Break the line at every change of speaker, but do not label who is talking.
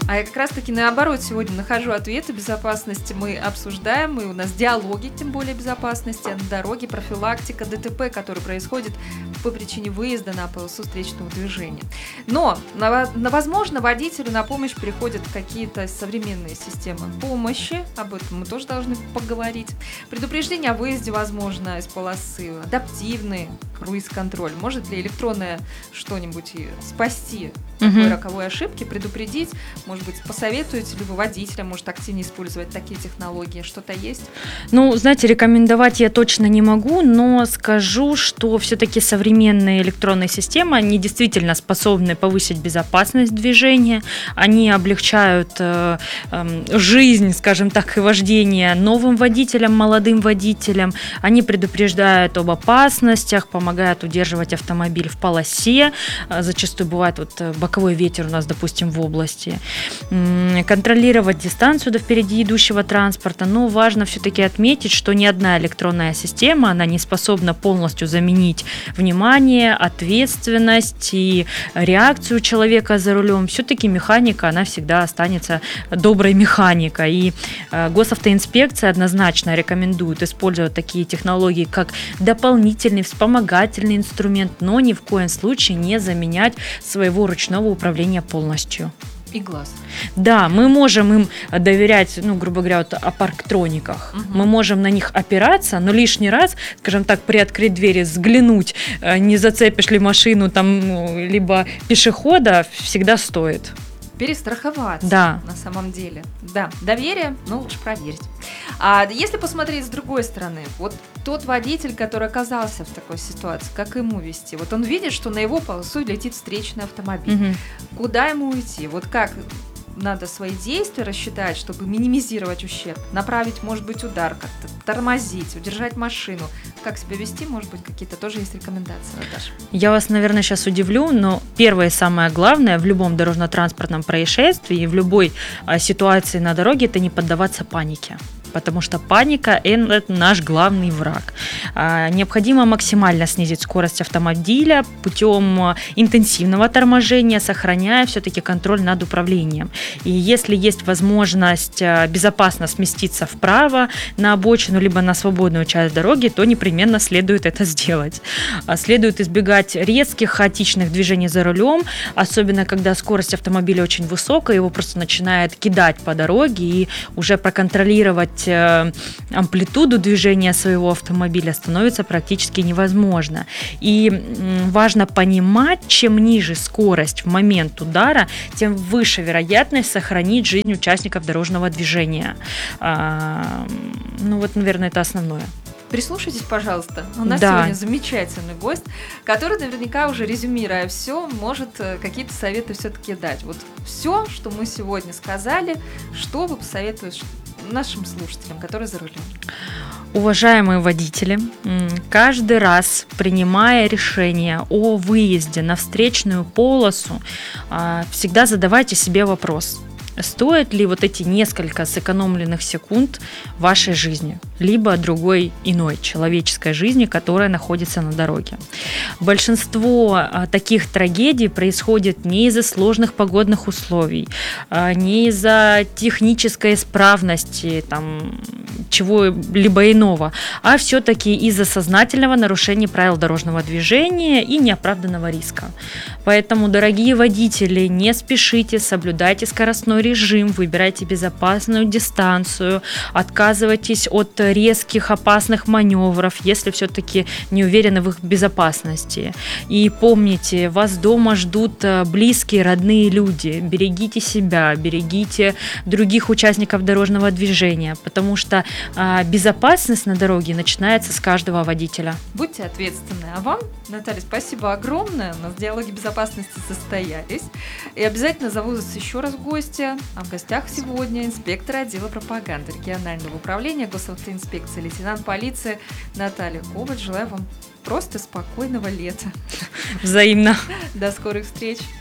А я как раз-таки наоборот сегодня нахожу ответы безопасности, мы обсуждаем, и у нас диалоги, тем более безопасности, на дороге, профилактика ДТП, который происходит по причине выезда на полосу встречного движения. Но, возможно, водителю на помощь приходят какие-то современные системы помощи, об этом мы тоже должны поговорить. Предупреждение о выезде, возможно, из полосы, адаптивный круиз-контроль. Может ли электронное что-нибудь спасти такой роковой ошибки, предупредить? Может быть, посоветуете ли вы водителям, может, активнее использовать такие технологии? Что-то есть?
Ну, знаете, рекомендовать я точно не могу, но скажу, что все-таки современные электронные системы, они действительно способны повысить безопасность движения, они облегчают жизнь, скажем так, и вождение новым водителям, молодым водителям, они предупреждают об опасностях, помогают удерживать автомобиль в полосе, зачастую бывает боковой ветер у нас, допустим, в области, контролировать дистанцию до впереди идущего транспорта, но важно все-таки отметить, что ни одна электронная система, она не способна полностью заменить внимание, ответственность и реакцию человека за рулем. Все-таки механика, она всегда останется доброй механикой, и госавтоинспекция однозначно рекомендует использовать такие технологии, как дополнительный вспомогательный инструмент, но ни в коем случае не заменять своего ручного управления полностью.
И глаз.
Да, мы можем им доверять, грубо говоря, о парктрониках. Мы можем на них опираться, но лишний раз, скажем так, приоткрыть двери, взглянуть, не зацепишь ли машину либо пешехода, всегда стоит.
Перестраховаться,
да.
На самом деле. Да, доверие, но лучше проверить. А если посмотреть с другой стороны, вот тот водитель, который оказался в такой ситуации, как ему вести? Вот он видит, что на его полосу летит встречный автомобиль. Куда ему уйти? Вот как надо свои действия рассчитать, чтобы минимизировать ущерб, направить, может быть, удар как-то, тормозить, удержать машину. Как себя вести, может быть, какие-то тоже есть рекомендации, Наташа?
Я вас, наверное, сейчас удивлю, но первое и самое главное в любом дорожно-транспортном происшествии и в любой ситуации на дороге – это не поддаваться панике. Потому что паника – это наш главный враг. Необходимо максимально снизить скорость автомобиля путем интенсивного торможения, сохраняя все-таки контроль над управлением. И если есть возможность безопасно сместиться вправо на обочину, либо на свободную часть дороги, то непременно следует это сделать. Следует избегать резких, хаотичных движений за рулем, особенно когда скорость автомобиля очень высокая, его просто начинает кидать по дороге, и уже проконтролировать амплитуду движения своего автомобиля становится практически невозможно. И важно понимать, чем ниже скорость в момент удара, тем выше вероятность сохранить жизнь участников дорожного движения. Наверное, это основное.
Прислушайтесь, пожалуйста. У нас сегодня замечательный гость, который наверняка уже, резюмируя все, может какие-то советы все-таки дать. Вот все, что мы сегодня сказали, что вы посоветуете нашим слушателям, которые за рулем?
Уважаемые водители, каждый раз, принимая решение о выезде на встречную полосу, всегда задавайте себе вопрос: стоит ли вот эти несколько сэкономленных секунд вашей жизни, либо другой иной человеческой жизни, которая находится на дороге. Большинство таких трагедий происходит не из-за сложных погодных условий, не из-за технической исправности, чего-либо иного, а все-таки из-за сознательного нарушения правил дорожного движения и неоправданного риска. Поэтому, дорогие водители, не спешите, соблюдайте скоростной режим, выбирайте безопасную дистанцию, отказывайтесь от резких опасных маневров, если все-таки не уверены в их безопасности. И помните, вас дома ждут близкие, родные люди. Берегите себя, берегите других участников дорожного движения, потому что безопасность на дороге начинается с каждого водителя.
Будьте ответственны. А вам, Наталья, спасибо огромное. У нас диалоги безопасности состоялись. И обязательно зову вас еще раз в гости. А в гостях сегодня инспектор отдела пропаганды регионального управления госавтоинспекции, лейтенант полиции Наталья Коваль. Желаю вам просто спокойного лета.
Взаимно.
До скорых встреч.